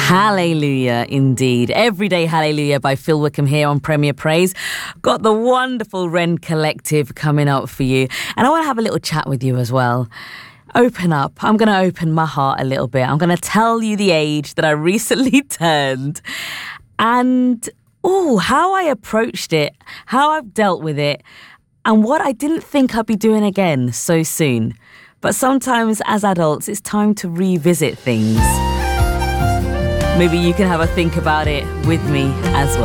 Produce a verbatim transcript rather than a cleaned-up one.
Hallelujah, indeed. Everyday Hallelujah by Phil Wickham here on Premier Praise. Got the wonderful Wren Collective coming up for you. And I want to have a little chat with you as well. Open up. I'm going to open my heart a little bit. I'm going to tell you the age that I recently turned. And, oh, how I approached it, how I've dealt with it, and what I didn't think I'd be doing again so soon. But sometimes as adults, it's time to revisit things. Maybe you can have a think about it with me as well.